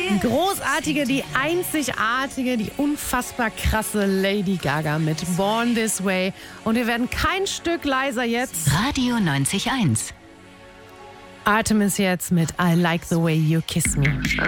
Großartige, die einzigartige, die unfassbar krasse Lady Gaga mit Born This Way. Und wir werden kein Stück leiser jetzt. Radio 90.1. Artemis jetzt mit I Like the Way You Kiss Me.